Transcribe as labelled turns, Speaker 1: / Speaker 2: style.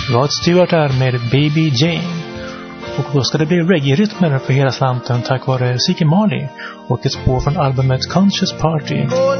Speaker 1: Rod Stewart är med Baby Jane. Och då ska det bli reggae-rytmer för hela slanten tack vare Ziggy Marley och ett spår från albumet Conscious Party.